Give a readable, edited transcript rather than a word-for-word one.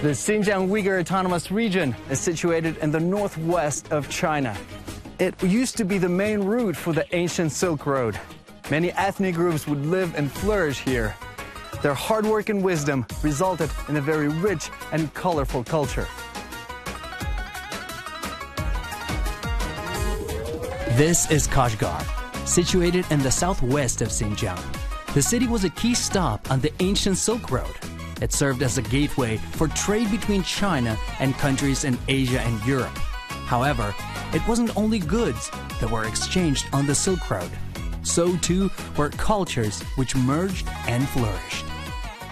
The Xinjiang Uyghur Autonomous Region is situated in the northwest of China. It used to be the main route for the ancient Silk Road. Many ethnic groups would live and flourish here. Their hard work and wisdom resulted in a very rich and colorful culture. This is Kashgar, situated in the southwest of Xinjiang. The city was a key stop on the ancient Silk Road. It served as a gateway for trade between China and countries in Asia and Europe. However, it wasn't only goods that were exchanged on the Silk Road. So too were cultures which merged and flourished.